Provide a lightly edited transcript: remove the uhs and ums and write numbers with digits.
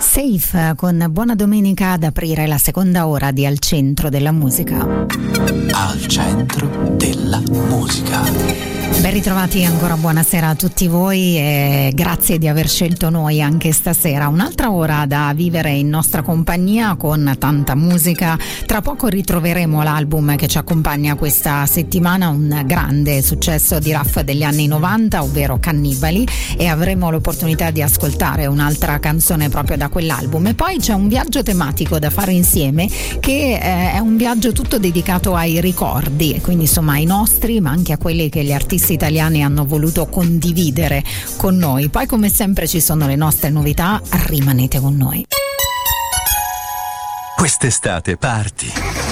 Safe con Buona Domenica ad aprire la seconda ora di Al Centro della Musica. Al Centro della Musica. Ben ritrovati, ancora buonasera a tutti voi e grazie di aver scelto noi anche stasera. Un'altra ora da vivere in nostra compagnia con tanta musica. Tra poco ritroveremo l'album che ci accompagna questa settimana, un grande successo di Raff degli anni 90, ovvero Cannibali, e avremo l'opportunità di ascoltare un'altra canzone proprio da quell'album. E poi c'è un viaggio tematico da fare insieme che è un viaggio tutto dedicato ai ricordi, e quindi insomma ai nostri, ma anche a quelli che gli artisti italiani hanno voluto condividere con noi. Poi come sempre ci sono le nostre novità, rimanete con noi. Quest'estate parti